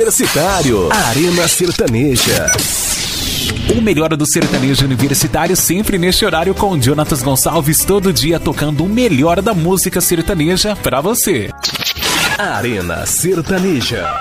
Universitário, Arena Sertaneja. O melhor do sertanejo universitário sempre neste horário com Jonatas Gonçalves, todo dia tocando o melhor da música sertaneja pra você. Arena Sertaneja.